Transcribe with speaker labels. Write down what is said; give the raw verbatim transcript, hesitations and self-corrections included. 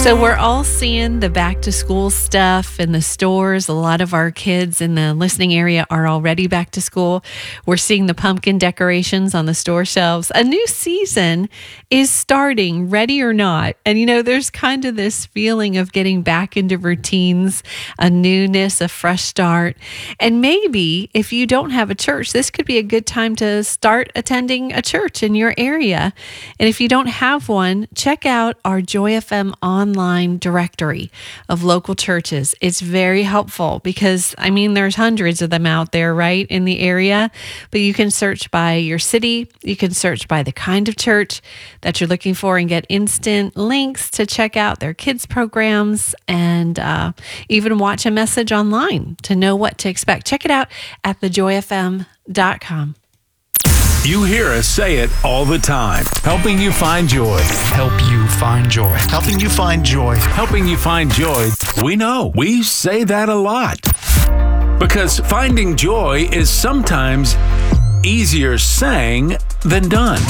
Speaker 1: So we're all seeing the back to school stuff in the stores. A lot of our kids in the listening area are already back to school. We're seeing the pumpkin decorations on the store shelves. A new season is starting, ready or not. And you know, there's kind of this feeling of getting back into routines, a newness, a fresh start. And maybe if you don't have a church, this could be a good time to start attending a church in your area. And if you don't have one, check out our Joy F M online directory of local churches. It's very helpful because, I mean, there's hundreds of them out there, right, in the area, but you can search by your city. You can search by the kind of church that you're looking for and get instant links to check out their kids programs and uh, even watch a message online to know what to expect. Check it out at the joy f m dot com.
Speaker 2: You hear us say it all the time. Helping you find joy.
Speaker 3: Help you find joy.
Speaker 4: Helping you find joy.
Speaker 2: Helping you find joy. We know. We say that a lot. Because finding joy is sometimes easier saying than done.